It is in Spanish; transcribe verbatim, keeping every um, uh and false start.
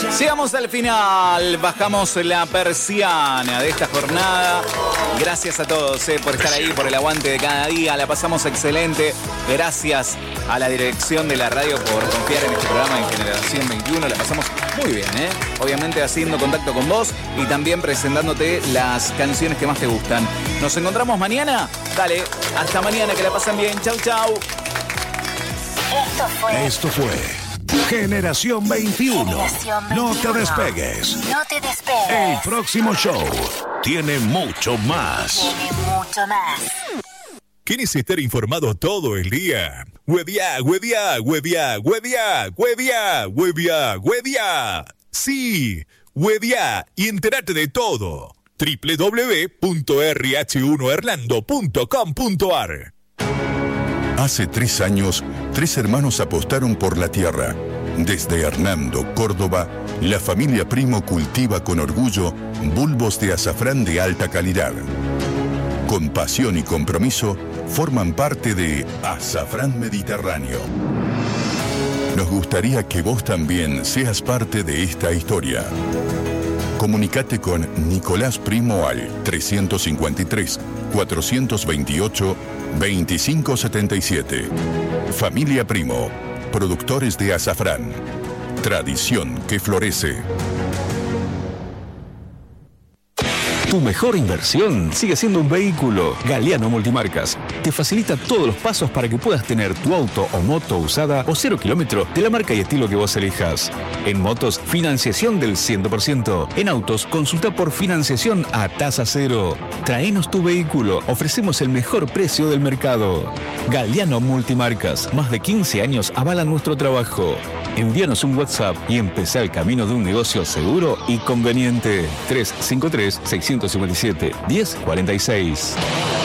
Llegamos al final, bajamos la persiana de esta jornada. Gracias a todos eh, por estar ahí, por el aguante de cada día. La pasamos excelente. Gracias a la dirección de la radio por confiar en este programa en Generación veintiuno. La pasamos muy bien, ¿eh? Obviamente haciendo contacto con vos y también presentándote las canciones que más te gustan. ¿Nos encontramos mañana? Dale, hasta mañana, que la pasen bien. Chau, chau. Esto fue... Esto fue... Generación veintiuno. Generación No te veintiuno. despegues. No te despegues. El próximo show tiene mucho más. Tiene mucho más. ¿Quieres estar informado todo el día? Huevia, huevia, huevia, huevia, huevia, huevia, huevia. Sí, huevia y entérate de todo. doble u doble u doble u punto erre hache uno erlando punto com punto a r. Hace tres años, tres hermanos apostaron por la tierra. Desde Hernando, Córdoba, la familia Primo cultiva con orgullo bulbos de azafrán de alta calidad. Con pasión y compromiso, forman parte de Azafrán Mediterráneo. Nos gustaría que vos también seas parte de esta historia. Comunicate con Nicolás Primo al trescientos cincuenta y tres, cuatrocientos veintiocho, veinticinco setenta y siete. Familia Primo, productores de azafrán. Tradición que florece. Tu mejor inversión sigue siendo un vehículo. Galiano Multimarcas te facilita todos los pasos para que puedas tener tu auto o moto usada o cero kilómetros de la marca y estilo que vos elijas. En motos, financiación del cien por ciento. En autos, consulta por financiación a tasa cero. Traenos tu vehículo. Ofrecemos el mejor precio del mercado. Galiano Multimarcas. Más de quince años avalan nuestro trabajo. Envíanos un WhatsApp y empezá el camino de un negocio seguro y conveniente. tres cinco tres, seis cinco siete, uno cero cuatro seis.